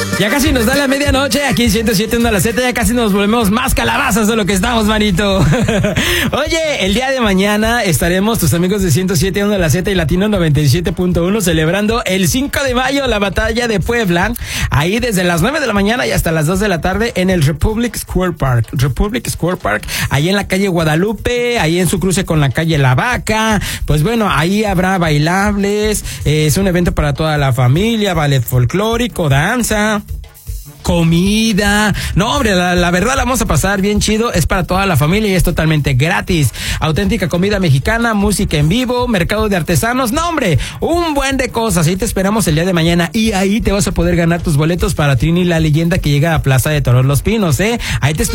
Ya casi nos da la medianoche aquí en 107.1 La Z, ya casi nos volvemos más calabazas de lo que estamos, manito. Oye, el día de mañana estaremos tus amigos de 107.1 La Z y Latino 97.1 celebrando el 5 de mayo la batalla de Puebla, ahí desde las 9 de la mañana y hasta las 2 de la tarde en el Republic Square Park, ahí en la calle Guadalupe, ahí en su cruce con la calle La Vaca. Pues bueno, ahí habrá bailables, es un evento para toda la familia, ballet folclórico, danza, comida. No, hombre, la verdad la vamos a pasar bien chido. Es para toda la familia y es totalmente gratis. Auténtica comida mexicana, música en vivo, mercado de artesanos. No, hombre, un buen de cosas. Ahí te esperamos el día de mañana y ahí te vas a poder ganar tus boletos para Trini la Leyenda, que llega a Plaza de Toros Los Pinos, ¿eh? Ahí te